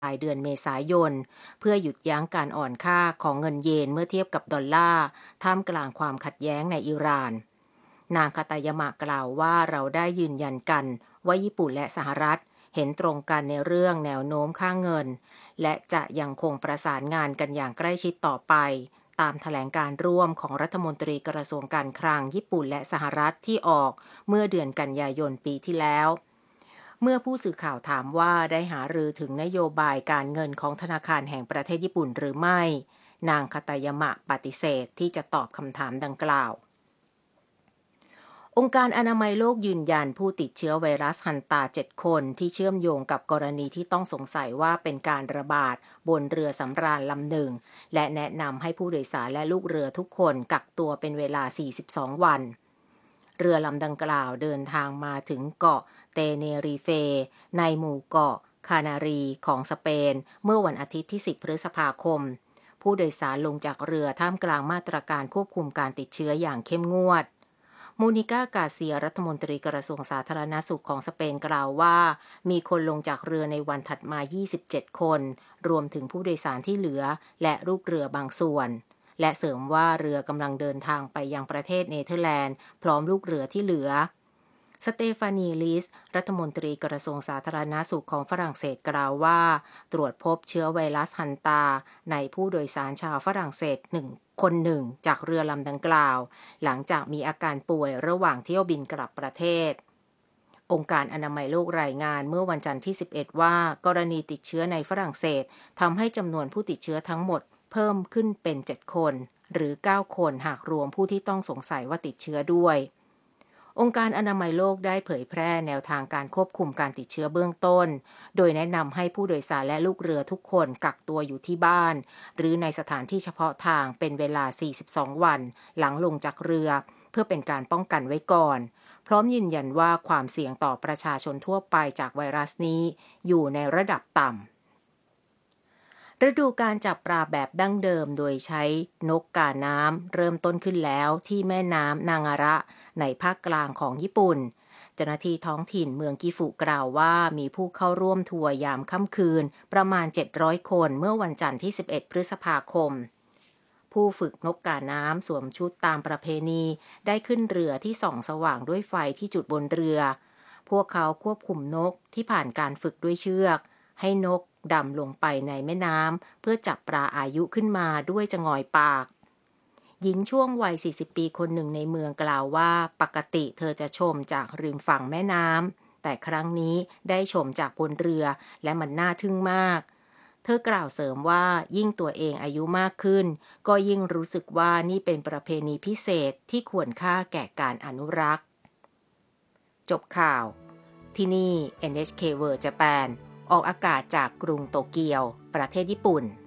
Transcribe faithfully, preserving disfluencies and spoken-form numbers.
ปลายเดือนเมษายนเพื่อหยุดยั้งการอ่อนค่าของเงินเยนเมื่อเทียบกับดอลลาร์ท่ามกลางความขัดแย้งในอิหร่านนางคาตายามะกล่าวว่าเราได้ยืนยันกันว่าญี่ปุ่นและสหรัฐเห็นตรงกันในเรื่องแนวโน้มค่าเงินและจะยังคงประสานงานกันอย่างใกล้ชิดต่อไปตามแถลงการร่วมของรัฐมนตรีกระทรวงการคลังญี่ปุ่นและสหรัฐที่ออกเมื่อเดือนกันยายนปีที่แล้วเมื่อผู้สื่อข่าวถามว่าได้หารือถึงนโยบายการเงินของธนาคารแห่งประเทศญี่ปุ่นหรือไม่นางคาตายามะปฏิเสธที่จะตอบคำถามดังกล่าวองค์การอนามัยโลกยืนยันผู้ติดเชื้อไวรัสฮันตาเจ็ดคนที่เชื่อมโยงกับกรณีที่ต้องสงสัยว่าเป็นการระบาดบนเรือสำราญลำหนึ่งและแนะนำให้ผู้โดยสารและลูกเรือทุกคนกักตัวเป็นเวลาสี่สิบสองวันเรือลำดังกล่าวเดินทางมาถึงเกาะเตเนรีเฟในหมู่เกาะคานารีของสเปนเมื่อวันอาทิตย์ที่สิบพฤษภาคมผู้โดยสารลงจากเรือท่ามกลางมาตรการควบคุมการติดเชื้ออย่างเข้มงวดมูนิก้ากาเซียรัฐมนตรีกระทรวงสาธารณสุขของสเปนกล่าวว่ามีคนลงจากเรือในวันถัดมายี่สิบเจ็ดคนรวมถึงผู้โดยสารที่เหลือและลูกเรือบางส่วนและเสริมว่าเรือกำลังเดินทางไปยังประเทศเนเธอร์แลนด์พร้อมลูกเรือที่เหลือสเตฟานีลิสรัฐมนตรีกระทรวงสาธารณสุขของฝรั่งเศสกล่าวว่าตรวจพบเชื้อไวรัสฮันตาในผู้โดยสารชาวฝรั่งเศสหนึ่งคนหนึ่งจากเรือลำดังกล่าวหลังจากมีอาการป่วยระหว่างเที่ยวบินกลับประเทศองค์การอนามัยโลกรายงานเมื่อวันจันทร์ที่สิบเอ็ดว่ากรณีติดเชื้อในฝรั่งเศสทำให้จำนวนผู้ติดเชื้อทั้งหมดเพิ่มขึ้นเป็นเจ็ดคนหรือเก้าคนหากรวมผู้ที่ต้องสงสัยว่าติดเชื้อด้วยองค์การอนามัยโลกได้เผยแพร่แนวทางการควบคุมการติดเชื้อเบื้องต้นโดยแนะนำให้ผู้โดยสารและลูกเรือทุกคนกักตัวอยู่ที่บ้านหรือในสถานที่เฉพาะทางเป็นเวลาสี่สิบสองวันหลังลงจากเรือเพื่อเป็นการป้องกันไว้ก่อนพร้อมยืนยันว่าความเสี่ยงต่อประชาชนทั่วไปจากไวรัสนี้อยู่ในระดับต่ำฤดูการจับปลาแบบดั้งเดิมโดยใช้นกกาน้ำเริ่มต้นขึ้นแล้วที่แม่น้ำนางาระในภาคกลางของญี่ปุ่นเจ้าหน้าที่ท้องถิ่นเมืองกิฟุกล่าวว่ามีผู้เข้าร่วมทัวร์ยามค่ำคืนประมาณเจ็ดร้อยคนเมื่อวันจันทร์ที่สิบเอ็ดพฤษภาคมผู้ฝึกนกกาน้ำสวมชุดตามประเพณีได้ขึ้นเรือที่ส่องสว่างด้วยไฟที่จุดบนเรือพวกเขาควบคุมนกที่ผ่านการฝึกด้วยเชือกให้นกดำลงไปในแม่น้ำเพื่อจับปลาอายุขึ้นมาด้วยจงอยปากหญิงช่วงวัยสี่สิบปีคนหนึ่งในเมืองกล่าวว่าปกติเธอจะชมจากริมฝั่งแม่น้ำแต่ครั้งนี้ได้ชมจากบนเรือและมันน่าทึ่งมากเธอกล่าวเสริมว่ายิ่งตัวเองอายุมากขึ้นก็ยิ่งรู้สึกว่านี่เป็นประเพณีพิเศษที่ควรค่าแก่การอนุรักษ์จบข่าวที่นี่ เอ็น เอช เค World Japan ออกอากาศจากกรุงโตเกียวประเทศญี่ปุ่น